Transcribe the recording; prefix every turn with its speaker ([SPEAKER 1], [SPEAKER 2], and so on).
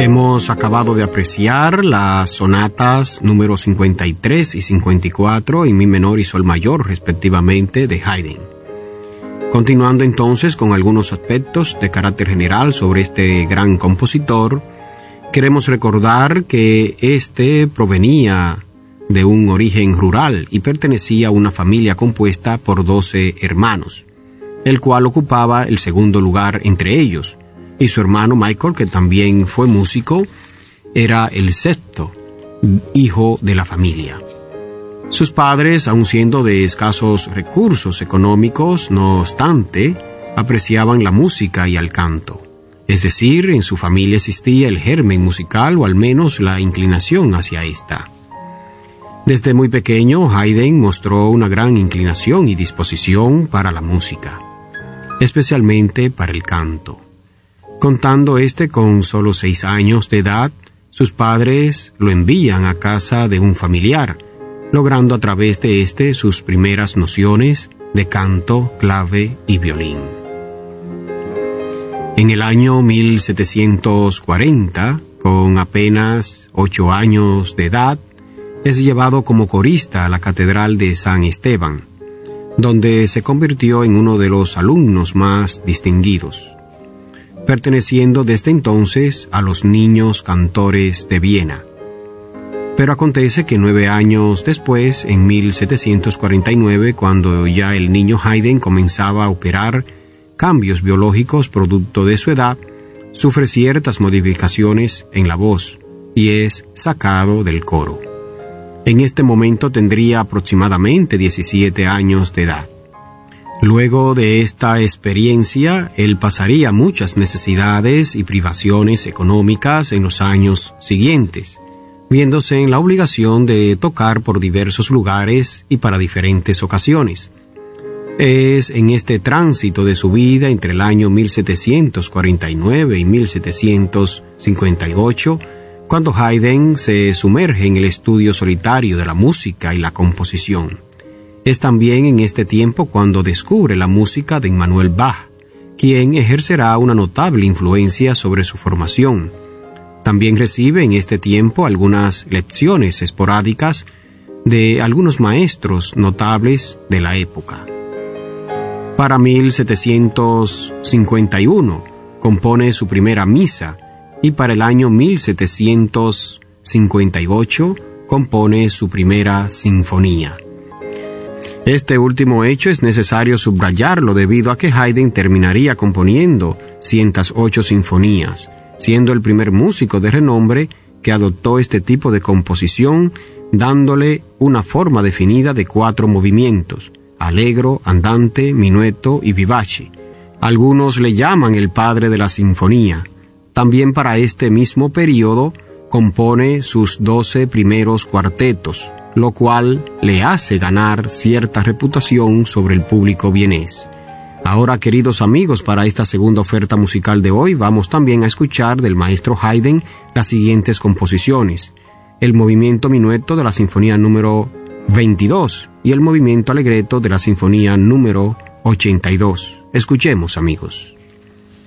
[SPEAKER 1] Hemos acabado de apreciar las sonatas número 53 y 54 en mi menor y sol mayor, respectivamente, de Haydn. Continuando entonces con algunos aspectos de carácter general sobre este gran compositor, queremos recordar que este provenía de un origen rural y pertenecía a una familia compuesta por 12 hermanos, el cual ocupaba el segundo lugar entre ellos, y su hermano Michael, que también fue músico, era el sexto hijo de la familia. Sus padres, aun siendo de escasos recursos económicos, no obstante, apreciaban la música y el canto. Es decir, en su familia existía el germen musical o al menos la inclinación hacia esta. Desde muy pequeño, Haydn mostró una gran inclinación y disposición para la música, especialmente para el canto. Contando con solo 6 años de edad, sus padres lo envían a casa de un familiar, logrando a través de sus primeras nociones de canto, clave y violín. En el año 1740, con apenas 8 años de edad, es llevado como corista a la Catedral de San Esteban, donde se convirtió en uno de los alumnos más distinguidos, perteneciendo desde entonces a los niños cantores de Viena. Pero acontece que 9 años después, en 1749, cuando ya el niño Haydn comenzaba a operar cambios biológicos producto de su edad, sufre ciertas modificaciones en la voz y es sacado del coro. En este momento tendría aproximadamente 17 años de edad. Luego de esta experiencia, él pasaría muchas necesidades y privaciones económicas en los años siguientes, viéndose en la obligación de tocar por diversos lugares y para diferentes ocasiones. Es en este tránsito de su vida entre el año 1749 y 1758 cuando Haydn se sumerge en el estudio solitario de la música y la composición. Es también en este tiempo cuando descubre la música de Immanuel Bach, quien ejercerá una notable influencia sobre su formación. También recibe en este tiempo algunas lecciones esporádicas de algunos maestros notables de la época. Para 1751 compone su primera misa y para el año 1758 compone su primera sinfonía. Este último hecho es necesario subrayarlo debido a que Haydn terminaría componiendo 108 sinfonías, siendo el primer músico de renombre que adoptó este tipo de composición, dándole una forma definida de 4 movimientos: allegro, andante, minueto y vivace. Algunos le llaman el padre de la sinfonía. También para este mismo periodo compone sus 12 primeros cuartetos, lo cual le hace ganar cierta reputación sobre el público vienés. Ahora, queridos amigos, para esta segunda oferta musical de hoy, vamos también a escuchar del maestro Haydn las siguientes composiciones: el movimiento minueto de la sinfonía número 22 y el movimiento allegretto de la sinfonía número 82. Escuchemos, amigos.